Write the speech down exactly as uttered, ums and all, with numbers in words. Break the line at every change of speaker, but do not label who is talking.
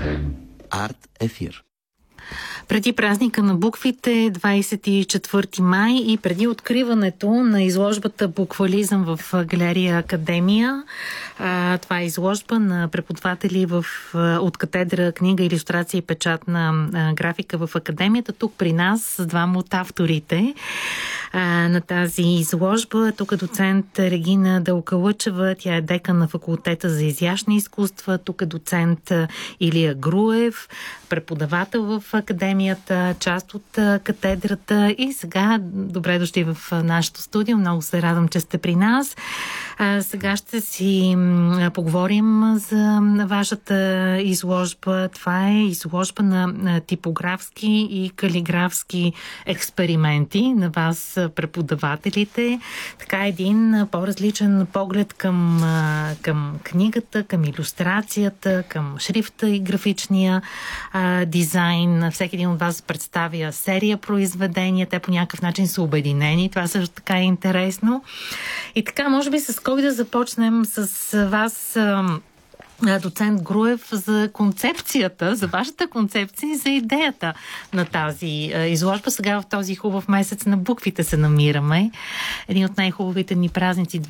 Арт ефир.
Преди празника на буквите, двадесет и четвърти май, и преди откриването на изложбата Буквализъм в галерия Академия. А, това е изложба на преподаватели в, от катедра книга, илюстрация и печатна а, графика в Академията. Тук при нас с двама от авторите а, на тази изложба. Тук е доцент Регина Дълкалъчева, тя е декан на факултета за изящни изкуства. Тук е доцент Илия Груев, преподавател в Академията, част от катедрата. И сега добре дошли в нашото студио. Много се радвам, че сте при нас. А, сега ще си м, поговорим за вашата изложба. Това е изложба на, на типографски и калиграфски експерименти на вас, преподавателите. Така един по-различен поглед към, към книгата, към илюстрацията, към шрифта и графичния а, дизайн. Всеки един от вас представя серия произведения. Те по някакъв начин са обединени. Това също така е интересно. И така, може би с кой да започнем с вас, доцент Груев, за концепцията, за вашата концепция и за идеята на тази изложба. Сега в този хубав месец на буквите се намираме. Един от най-хубавите ни празници